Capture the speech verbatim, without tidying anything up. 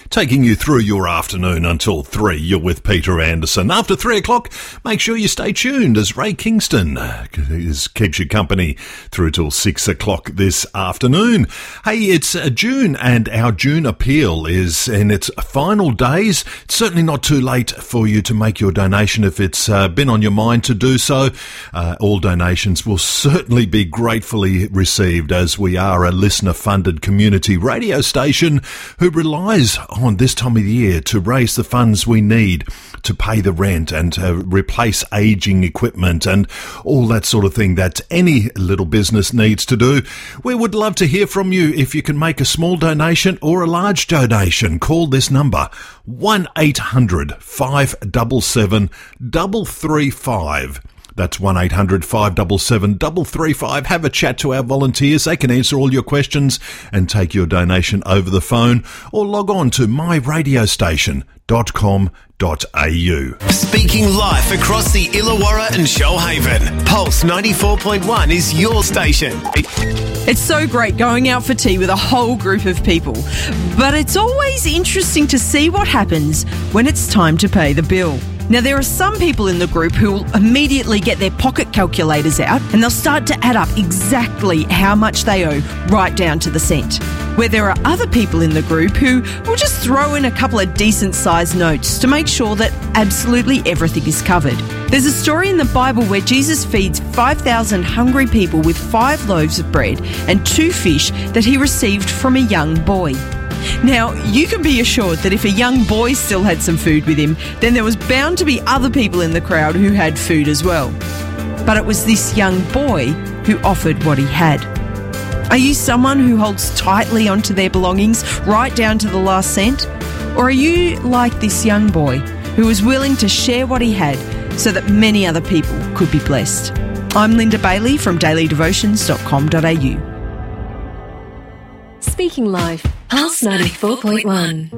taking you through your afternoon until three. You're with Peter Anderson. After three o'clock, make sure you stay tuned as Ray Kingston is, keeps you company through till six o'clock this afternoon. Hey, it's uh, June, and our June appeal is in its final days. It's certainly not too late for you to make your donation if it's uh, been on your mind to do so. Uh, all donations will certainly be gratefully received, as we are a listener-funded community radio station who relies on this time of the year to raise the funds we need to pay the rent and to replace ageing equipment and all that sort of thing that any little business needs to do. We would love to hear from you. If you can make a small donation or a large donation, call this number, one eight hundred five seven seven three three five. That's one eight hundred five seven seven three three five. Have a chat to our volunteers. They can answer all your questions and take your donation over the phone, or log on to my radio station dot com dot a u. Speaking live across the Illawarra and Shoalhaven, Pulse ninety-four point one is your station. It's so great going out for tea with a whole group of people, but it's always interesting to see what happens when it's time to pay the bill. Now, there are some people in the group who will immediately get their pocket calculators out and they'll start to add up exactly how much they owe, right down to the cent. Where there are other people in the group who will just throw in a couple of decent-sized notes to make sure that absolutely everything is covered. There's a story in the Bible where Jesus feeds five thousand hungry people with five loaves of bread and two fish that he received from a young boy. Now, you can be assured that if a young boy still had some food with him, then there was bound to be other people in the crowd who had food as well. But it was this young boy who offered what he had. Are you someone who holds tightly onto their belongings right down to the last cent? Or are you like this young boy who was willing to share what he had so that many other people could be blessed? I'm Linda Bailey from daily devotions dot com dot a u. Speaking Live, Pulse ninety-four point one.